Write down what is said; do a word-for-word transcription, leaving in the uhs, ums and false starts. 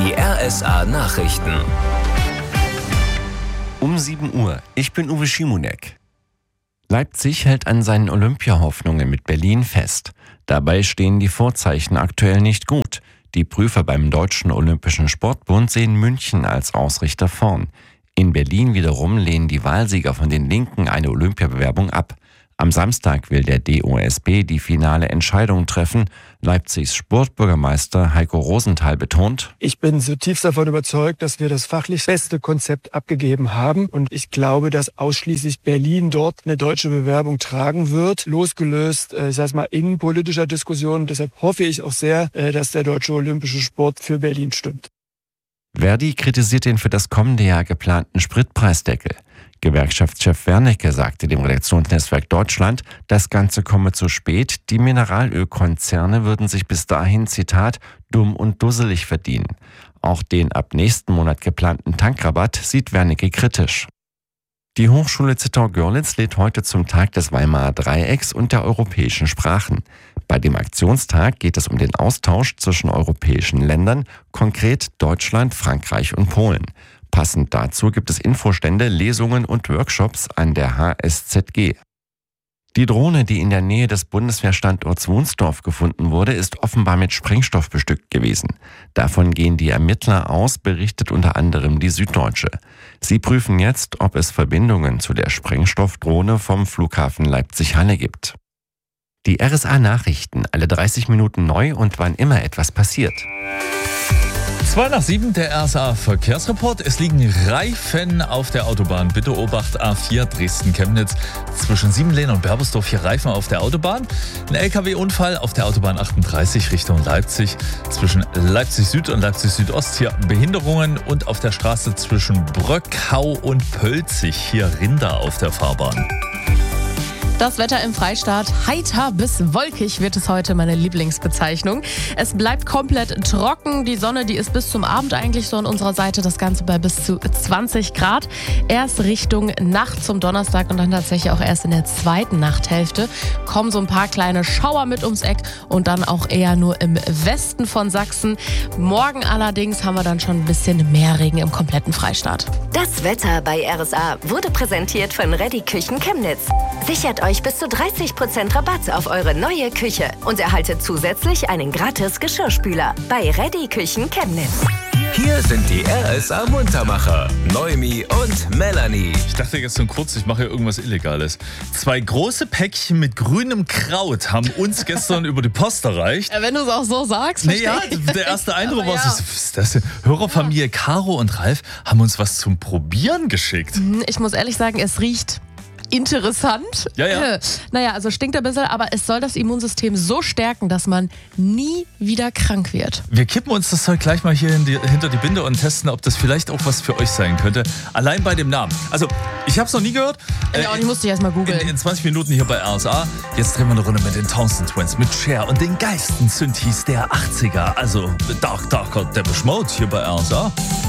Die R S A-Nachrichten. Um sieben Uhr. Ich bin Uwe Schimonek. Leipzig hält an seinen Olympiahoffnungen mit Berlin fest. Dabei stehen die Vorzeichen aktuell nicht gut. Die Prüfer beim Deutschen Olympischen Sportbund sehen München als Ausrichter vorn. In Berlin wiederum lehnen die Wahlsieger von den Linken eine Olympiabewerbung ab. Am Samstag will der D O S B die finale Entscheidung treffen. Leipzigs Sportbürgermeister Heiko Rosenthal betont: Ich bin zutiefst davon überzeugt, dass wir das fachlich beste Konzept abgegeben haben. Und ich glaube, dass ausschließlich Berlin dort eine deutsche Bewerbung tragen wird, losgelöst, ich sage mal, innenpolitischer Diskussion. Deshalb hoffe ich auch sehr, dass der Deutsche Olympische Sport für Berlin stimmt. Verdi kritisiert den für das kommende Jahr geplanten Spritpreisdeckel. Gewerkschaftschef Wernicke sagte dem Redaktionsnetzwerk Deutschland, das Ganze komme zu spät. Die Mineralölkonzerne würden sich bis dahin, Zitat, dumm und dusselig verdienen. Auch den ab nächsten Monat geplanten Tankrabatt sieht Wernicke kritisch. Die Hochschule Zittau-Görlitz lädt heute zum Tag des Weimarer Dreiecks und der europäischen Sprachen. Bei dem Aktionstag geht es um den Austausch zwischen europäischen Ländern, konkret Deutschland, Frankreich und Polen. Passend dazu gibt es Infostände, Lesungen und Workshops an der H S Z G. Die Drohne, die in der Nähe des Bundeswehrstandorts Wunsdorf gefunden wurde, ist offenbar mit Sprengstoff bestückt gewesen. Davon gehen die Ermittler aus, berichtet unter anderem die Süddeutsche. Sie prüfen jetzt, ob es Verbindungen zu der Sprengstoffdrohne vom Flughafen Leipzig-Halle gibt. Die R S A-Nachrichten, alle dreißig Minuten neu und wann immer etwas passiert. Zwei nach sieben, der R S A-Verkehrsreport. Es liegen Reifen auf der Autobahn. Bitte Obacht, A vier Dresden-Chemnitz. Zwischen Siebenlehn und Berbersdorf hier Reifen auf der Autobahn. Ein L K W-Unfall auf der Autobahn achtunddreißig Richtung Leipzig. Zwischen Leipzig Süd und Leipzig Südost hier Behinderungen. Und auf der Straße zwischen Bröckau und Pölzig hier Rinder auf der Fahrbahn. Das Wetter im Freistaat, heiter bis wolkig wird es heute, meine Lieblingsbezeichnung. Es bleibt komplett trocken. Die Sonne, die ist bis zum Abend eigentlich so an unserer Seite. Das Ganze bei bis zu zwanzig Grad. Erst Richtung Nacht zum Donnerstag und dann tatsächlich auch erst in der zweiten Nachthälfte kommen so ein paar kleine Schauer mit ums Eck und dann auch eher nur im Westen von Sachsen. Morgen allerdings haben wir dann schon ein bisschen mehr Regen im kompletten Freistaat. Das Wetter bei R S A wurde präsentiert von Reddy Küchen Chemnitz. Sichert euch bis zu dreißig Prozent Rabatt auf eure neue Küche und erhaltet zusätzlich einen gratis Geschirrspüler bei Reddy Küchen Chemnitz. Hier sind die R S A-Muntermacher, Noemi und Melanie. Ich dachte gestern kurz, ich mache hier irgendwas Illegales. Zwei große Päckchen mit grünem Kraut haben uns gestern über die Post erreicht. Ja, wenn du es auch so sagst. Naja, der erste Eindruck war, ja. was ist das? Hörerfamilie Caro und Ralf haben uns was zum Probieren geschickt. Ich muss ehrlich sagen, es riecht interessant. Ja, ja. Naja, also stinkt ein bisschen, aber es soll das Immunsystem so stärken, dass man nie wieder krank wird. Wir kippen uns das Zeug gleich mal hier hinter die Binde und testen, ob das vielleicht auch was für euch sein könnte. Allein bei dem Namen. Also, ich habe es noch nie gehört. Ja, und ich musste erst mal googeln. In, in zwanzig Minuten hier bei R S A. Jetzt drehen wir eine Runde mit den Townsend Twins, mit Cher und den geilsten Synthes der achtziger. Also, Dark Darker Depeche Mode hier bei R S A.